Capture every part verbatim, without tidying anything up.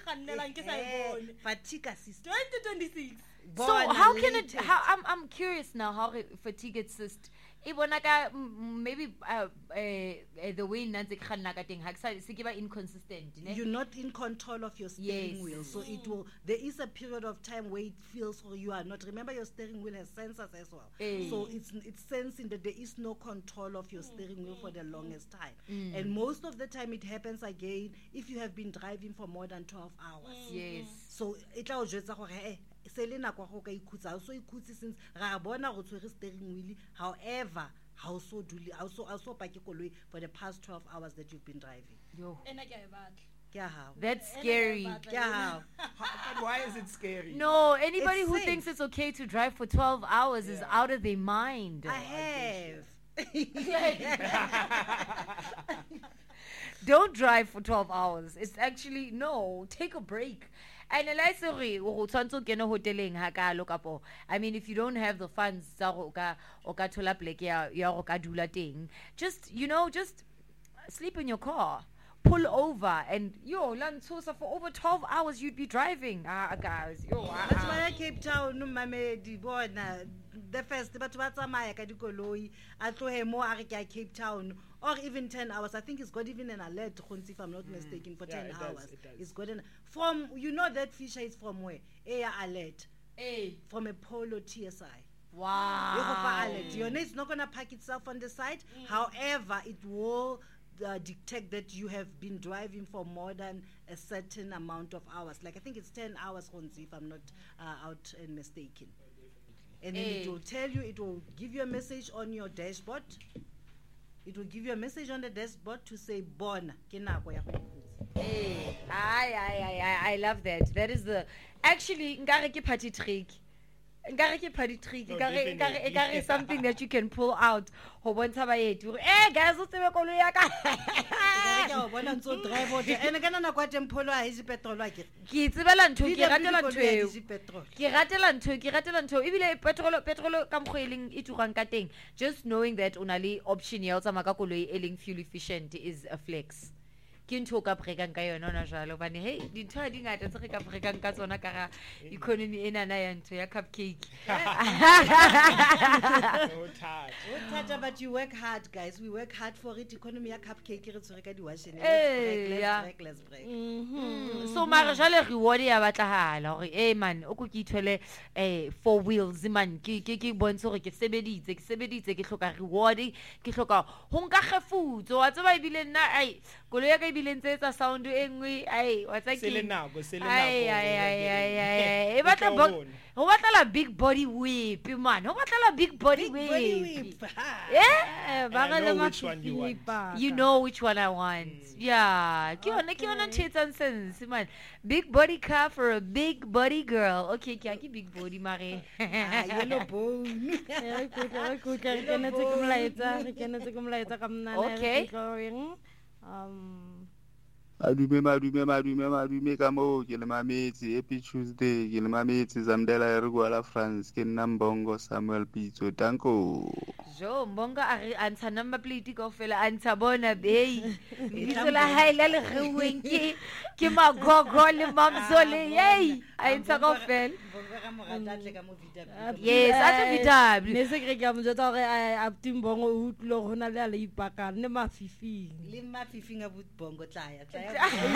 kgannelang ke sa e bone. Fatigue assist. twenty twenty-six. So how can it? How I'm I'm curious now. How it, fatigue assist? Ibonaka maybe uh, uh, the way nanti khanna ka teng ha ke sa se ke ba inconsistent. You're not in control of your steering Yes. wheel, so it will. There is a period of time where it feels or you are not. Remember, your steering wheel has sensors as well, Eh. so it's it's sensing that there is no control of your steering wheel for the longest time, Mm. and most of the time it happens again if you have been driving for more than twelve hours. Yes. So it tla o jwetsa gore eh se le nako go ka ikhutsa o so ikhutse since ra bona go tshwere steering wheel. However, how so duli also also pa ke koloi for the past twelve hours that you've been driving. Yo. Ena ke a e batla. Ke a hao. That's Ena scary. ke a e batla Ke a hao. But why is it scary? No, anybody It's who safe. thinks it's okay to drive for twelve hours is Yeah. out of their mind. I have. Don't drive for twelve hours. It's actually, no, take a break. And like sorry, o tshwantse ke no hoteleng ha ka lo kapo. I mean, if you don't have the funds tsa go ka o ka thola plek ya ya go ka dula teng, just, you know, just sleep in your car. Pull over and yo, Lantosa for over twelve hours you'd be driving. Ah, guys, yo. ah, That's ah. why Cape Town no mamedi bona the first batho ba tsamaya ka dikoloi a tlohe mo a re ke a Cape Town or even ten hours. I think it's got even an alert Khonsi, if I'm not mistaken, for Yeah, ten it does, hours. it does. It's got an from you know that Fisher is from where? Air alert Hey, from a Polo T S I. wow. You go for alert. Your net is not gonna park itself on the side. However, it will uh, detect that you have been driving for more than a certain amount of hours. Like I think it's ten hours, Khonsi, if I'm not uh, out and mistaken. And then Eh. it will tell you. It will give you a message on your dashboard. It will give you a message on the dashboard to say "Bona ke nako ya go ikhutsa." Hey, I, I, I, I love that. That is the actually nkare ke party trick. Nkare ke party trick. No, Nkare nkare definitely. nkare is something that you can pull out. Ho bontsha baeti. Eh guys, o tsebe koloi ya ka. Ke a o bona ntse o drive o tla- ene kana nako ya teng pholo ha e je petrol a ke. Ke tsebela ntho, ke Di le ratela dikoloi ntho ha di eo. je petrol. Ke ratela ntho, ke ratela ntho. Ebile petrol petrol ka mkhoeleng e turang ka teng. Just knowing that una le option ya o tsamaya ka koloi e leng fuel efficient is a flex. Ke ntho o ka brekang ka yona ona jalo hobane hey dintho ha di ngata tse re ka brekang ka tsona ka ga economy ena na ya ntho ya cupcake. So tired. Oh, Tata, but you work hard, guys. We work hard for it. Economy ya cupcake re tswere ka di washing. Eh, Let's yeah. break, let's break, let's break. Mm, so mara jale reward ya batlahala hore eh man o ko ke ithole eh four wheels man ke ke ke bontshe hore ke sebeditse ke sebeditse ke hloka reward ke hloka ho nka kgefutso wa tseba ibile nna ai koloi ya ka ibile ntse tsa sound e nngwe ai wa tsa Se le ke nako, se le ai nako ai hore ai re ai dire. ai e O batla tlo bo- bona. ho batla la big body whip man ho batla la big body Big body whip whip. Ha. yeah And I know which one you want. you know which one I want. Yeah. Ke yona ke yona ntho e etsang sense man. Big body car for a big body girl. Okay, ke a ke big body mare. Ah, yellow bone. Re kutla re kutla re kenetse ke molaetsa re kenetse ke molaetsa ka mnana Okay. um Madume madume madume madume ka moo ke le mametse happy Tuesday ke le mametse Zamdela re kwa la France ke nna Mbongo Samuel Pitso tanko Jo mbonga a re antsha number plate go fela antsha bona bei. Bitso la hae la le reweng ke ke magogo le mamzole yey. A ntsha go fela. Bonga ka morata a tle ka mo Vita. Yes, a tla ne se ke ke mo jotsa gore a Timbongo o utlwe go na le a le ipakang le mafifing. Le mafifing a but bongo tla ya tla ya.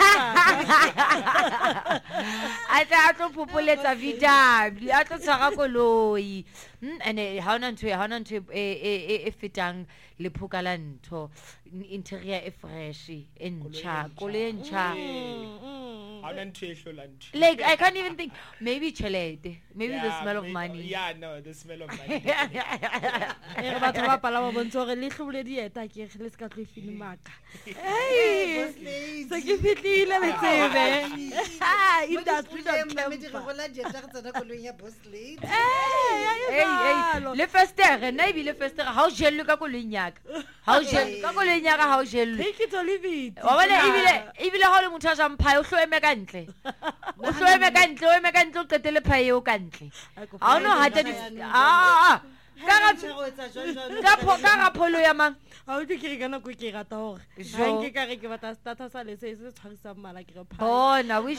A tla a tlo popoletsa V W a tlo tshwara koloi. Mm, ene ha ona ntho ha ona ntho e e e- e fetang lephoka la ntho interior e fresh e ntjha koloi e ntjha. Ha ona ntho e hlola ntho. Like I can't even think maybe chelete maybe the Yeah, smell of maybe- money. Yeah, no, the smell of money. E re batho ba pala ba bontsha gore le tlhobole dieta ke le se ka tlo filmaka. Hey, Se ke fitlile le tsebe. Ah, industry dot Mamedi re com. gola dieta re tsena koloi ya boss lady. Hey hey le festere na ibile festere ha o jelle ka koloing ya ka ha o jelle ka koloing ya ka ha o jelle Take it or leave it. wa bona ibile ibile ha o le motho a jang phae o hloeme ka ntle o hloeme ka ntle o eme ka ntle o qetele phae eo ka ntle ha o no hata di ah ka ga Go etsa jwang jwang. ka pho ka ga pholo ya mang Ha o ke re kana go ke rata hore. Jo. Ha nke ka re ke batla starter sa le se se tshwarisang mala ke re pha. bona we